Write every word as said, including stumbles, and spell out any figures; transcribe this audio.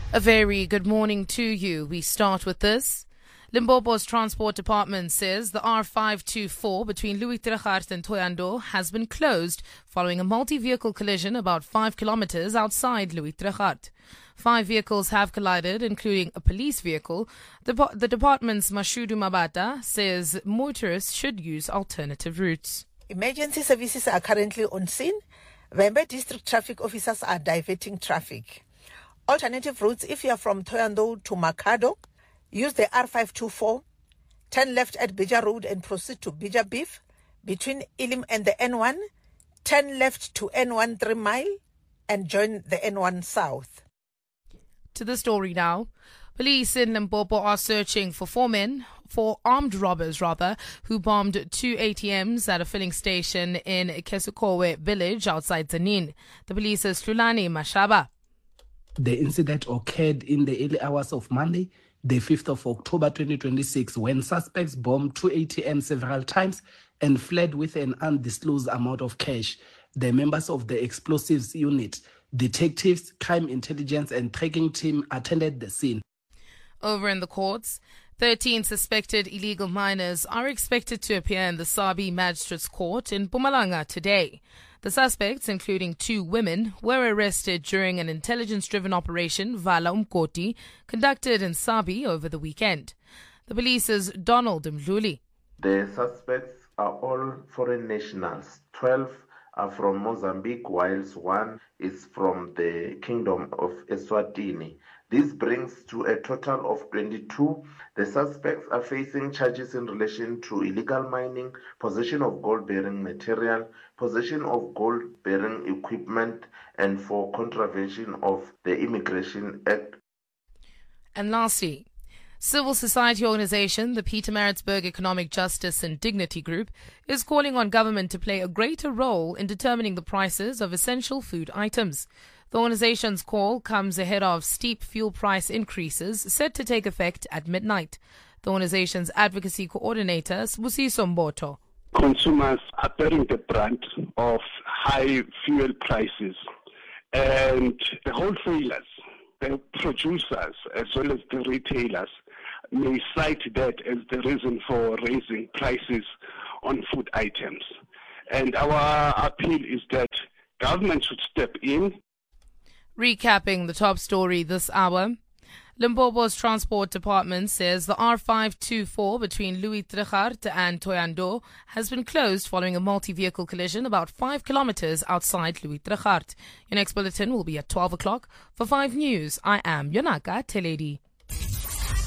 A very good morning to you. We start with this. Limpopo's Transport Department says the R five two four between Louis Trichardt and Thohoyandou has been closed following a multi-vehicle collision about five kilometers outside Louis Trichardt. Five vehicles have collided, including a police vehicle. The, the department's Mashudu Mabata says motorists should use alternative routes. Emergency services are currently on scene. Vhembe district traffic officers are diverting traffic. Alternative routes, if you are from Thohoyandou to Makhado, use the R five two four, turn left at Bija Road and proceed to Bija Beef. Between Ilim and the N one, turn left to N one three mile and join the N one South. To the story now. Police in Limpopo are searching for four men, four armed robbers rather, who bombed two A T Ms at a filling station in Kesukowe village outside Zanin. The police's Hlulani Mashaba. The incident occurred in the early hours of Monday, the fifth of October twenty twenty-six, when suspects bombed two A T Ms several times and fled with an undisclosed amount of cash. The members of the explosives unit, detectives, crime intelligence and tracking team attended the scene. Over in the courts, thirteen suspected illegal miners are expected to appear in the Sabi Magistrates Court in Mpumalanga today. The suspects, including two women, were arrested during an intelligence-driven operation, Vala Umkoti, conducted in Sabi over the weekend. The police's Donald Mdluli. The suspects are all foreign nationals. Twelve are from Mozambique, whilst one is from the Kingdom of Eswatini. This brings to a total of twenty-two. The suspects are facing charges in relation to illegal mining, possession of gold-bearing material, possession of gold-bearing equipment, and for contravention of the Immigration Act. And lastly, civil society organization, the Pietermaritzburg Economic Justice and Dignity Group, is calling on government to play a greater role in determining the prices of essential food items. The organization's call comes ahead of steep fuel price increases set to take effect at midnight. The organization's advocacy coordinator, Sibusiso Mboto. Consumers are bearing the brunt of high fuel prices, and the wholesalers, the producers, as well as the retailers, may cite that as the reason for raising prices on food items. And our appeal is that government should step in. Recapping the top story this hour, Limpopo's Transport Department says the R five two four between Louis Trichardt and Thohoyandou has been closed following a multi-vehicle collision about five kilometers outside Louis Trichardt. Your next bulletin will be at twelve o'clock. For five News, I am Yonaka Teledi.